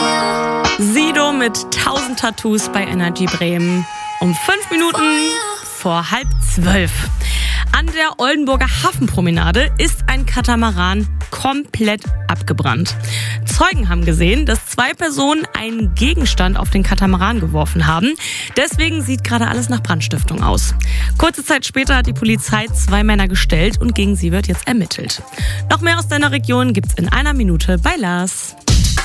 Sido mit 1000 Tattoos bei Energy Bremen. Um 5 Minuten vor 11:30. An der Oldenburger Hafenpromenade ist ein Katamaran komplett abgebrannt. Zeugen haben gesehen, dass 2 Personen einen Gegenstand auf den Katamaran geworfen haben. Deswegen sieht gerade alles nach Brandstiftung aus. Kurze Zeit später hat die Polizei 2 Männer gestellt und gegen sie wird jetzt ermittelt. Noch mehr aus deiner Region gibt's in einer Minute bei Lars.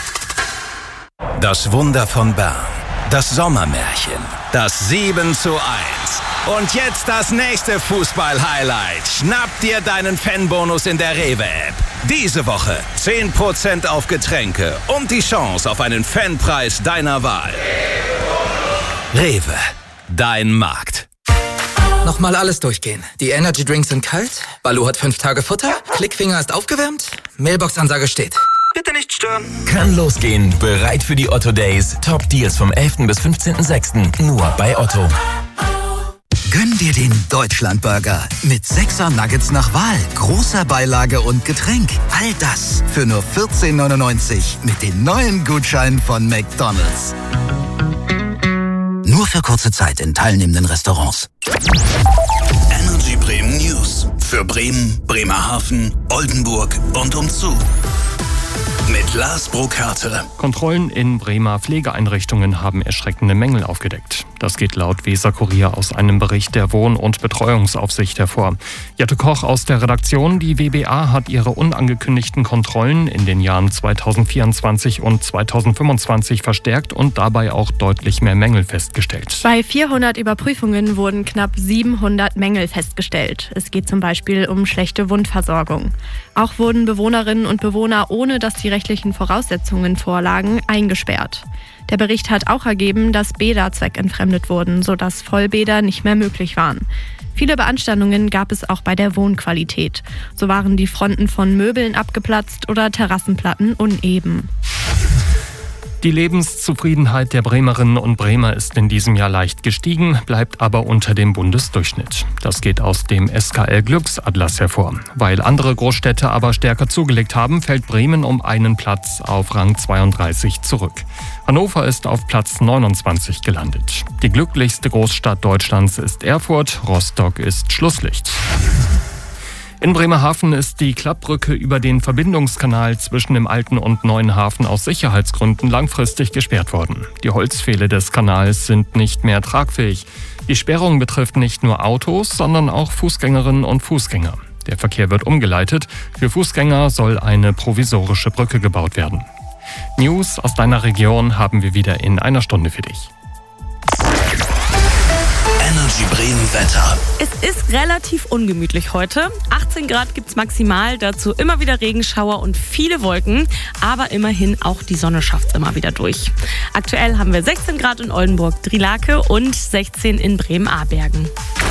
Das Wunder von Bern. Das Sommermärchen. Das 7:1. Und jetzt das nächste Fußball-Highlight. Schnapp dir deinen Fanbonus in der Rewe-App. Diese Woche 10% auf Getränke und die Chance auf einen Fanpreis deiner Wahl. Rewe, dein Markt. Nochmal alles durchgehen. Die Energy Drinks sind kalt, Baloo hat 5 Tage Futter, Klickfinger ist aufgewärmt, Mailbox-Ansage steht. Bitte nicht stören. Kann losgehen. Bereit für die Otto Days. Top Deals vom 11. bis 15.06. Nur bei Otto. Gönn dir den Deutschlandburger mit 6er Nuggets nach Wahl, großer Beilage und Getränk. All das für nur 14,99 mit den neuen Gutscheinen von McDonald's. Nur für kurze Zeit in teilnehmenden Restaurants. Energy Bremen News. Für Bremen, Bremerhaven, Oldenburg und umzu. Mit Lars Burkhardt. Kontrollen in Bremer Pflegeeinrichtungen haben erschreckende Mängel aufgedeckt. Das geht laut Weser-Kurier aus einem Bericht der Wohn- und Betreuungsaufsicht hervor. Jette Koch aus der Redaktion. Die WBA hat ihre unangekündigten Kontrollen in den Jahren 2024 und 2025 verstärkt und dabei auch deutlich mehr Mängel festgestellt. Bei 400 Überprüfungen wurden knapp 700 Mängel festgestellt. Es geht zum Beispiel um schlechte Wundversorgung. Auch wurden Bewohnerinnen und Bewohner, ohne dass die rechtlichen Voraussetzungen vorlagen, eingesperrt. Der Bericht hat auch ergeben, dass Bäder zweckentfremdet wurden, sodass Vollbäder nicht mehr möglich waren. Viele Beanstandungen gab es auch bei der Wohnqualität. So waren die Fronten von Möbeln abgeplatzt oder Terrassenplatten uneben. Die Lebenszufriedenheit der Bremerinnen und Bremer ist in diesem Jahr leicht gestiegen, bleibt aber unter dem Bundesdurchschnitt. Das geht aus dem SKL Glücksatlas hervor. Weil andere Großstädte aber stärker zugelegt haben, fällt Bremen um einen Platz auf Rang 32 zurück. Hannover ist auf Platz 29 gelandet. Die glücklichste Großstadt Deutschlands ist Erfurt, Rostock ist Schlusslicht. In Bremerhaven ist die Klappbrücke über den Verbindungskanal zwischen dem alten und neuen Hafen aus Sicherheitsgründen langfristig gesperrt worden. Die Holzpfähle des Kanals sind nicht mehr tragfähig. Die Sperrung betrifft nicht nur Autos, sondern auch Fußgängerinnen und Fußgänger. Der Verkehr wird umgeleitet. Für Fußgänger soll eine provisorische Brücke gebaut werden. News aus deiner Region haben wir wieder in einer Stunde für dich. Energy Bremen Wetter. Es ist relativ ungemütlich heute. 18 Grad gibt's maximal, dazu immer wieder Regenschauer und viele Wolken. Aber immerhin auch die Sonne schafft's immer wieder durch. Aktuell haben wir 16 Grad in Oldenburg-Drielake und 16 in Bremen-Abergen.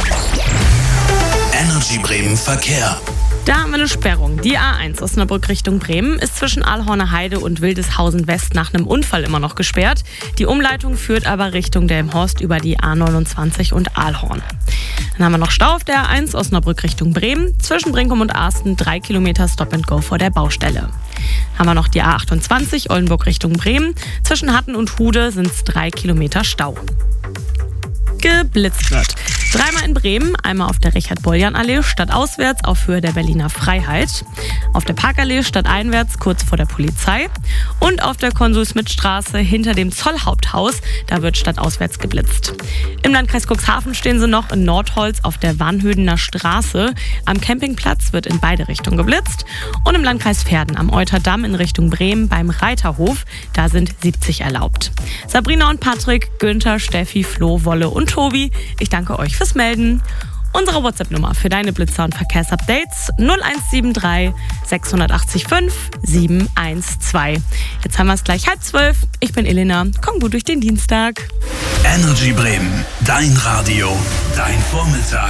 Energy Bremen Verkehr. Da haben wir eine Sperrung. Die A1 Osnabrück Richtung Bremen ist zwischen Aalhorner Heide und Wildeshausen West nach einem Unfall immer noch gesperrt. Die Umleitung führt aber Richtung Delmenhorst über die A29 und Aalhorn. Dann haben wir noch Stau auf der A1 Osnabrück Richtung Bremen. Zwischen Brinkum und Arsten 3 Kilometer Stop and Go vor der Baustelle. Haben wir noch die A28 Oldenburg Richtung Bremen. Zwischen Hatten und Hude sind es 3 Kilometer Stau. Geblitzt wird. 3-mal in Bremen, einmal auf der Richard-Boljan-Allee stadtauswärts auf Höhe der Berliner Freiheit, auf der Parkallee stadteinwärts kurz vor der Polizei und auf der Konsul-Schmidt-Straße hinter dem Zollhaupthaus, da wird stadtauswärts geblitzt. Im Landkreis Cuxhaven stehen sie noch in Nordholz auf der Warnhödener Straße. Am Campingplatz wird in beide Richtungen geblitzt und im Landkreis Verden am Euterdamm in Richtung Bremen beim Reiterhof, da sind 70 erlaubt. Sabrina und Patrick, Günther, Steffi, Flo, Wolle und Tobi, ich danke euch fürs Melden. Unsere WhatsApp-Nummer für deine Blitzer- und Verkehrsupdates 0173 680 712. Jetzt haben wir es gleich 11:30. Ich bin Elena. Komm gut durch den Dienstag. Energy Bremen. Dein Radio. Dein Vormittag.